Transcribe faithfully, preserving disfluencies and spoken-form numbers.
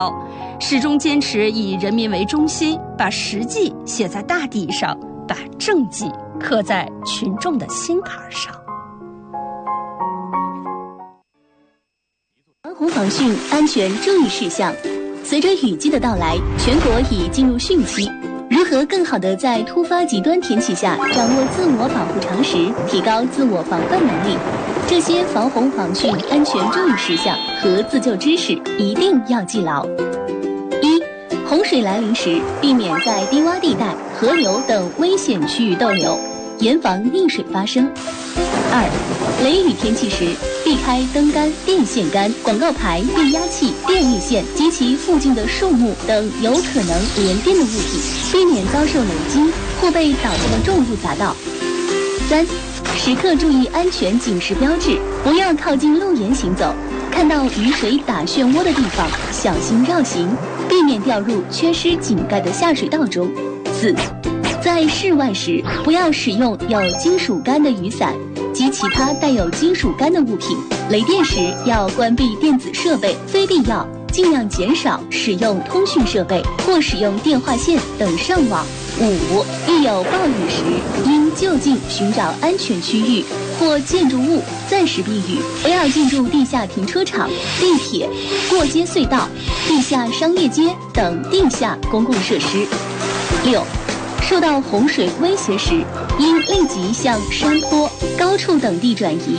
始终坚持以人民为中心，把实际写在大地上，把政绩刻在群众的心坎上。 防洪防汛安全注意事项。随着雨季的到来，全国已进入汛期。如何更好地在突发极端天气下掌握自我保护常识，提高自我防范能力？这些防洪防汛安全注意事项和自救知识一定要记牢。一、洪水来临时，避免在低洼地带、河流等危险区域逗留，严防溺水发生。二、雷雨天气时，避开灯杆、电线杆、广告牌、变压器、电力线及其附近的树木等有可能连电的物体，避免遭受雷击或被倒下的重物砸到。三、时刻注意安全警示标志，不要靠近路沿行走，看到雨水打漩涡的地方，小心绕行，避免掉入缺失井盖的下水道中。四、在室外时，不要使用有金属杆的雨伞及其他带有金属杆的物品。雷电时要关闭电子设备，非必要尽量减少使用通讯设备或使用电话线等上网。五、遇有暴雨时，应就近寻找安全区域或建筑物暂时避雨，不要进入地下停车场、地铁、过街隧道、地下商业街等地下公共设施。六、受到洪水威胁时，应立即向山坡、高处等地转移。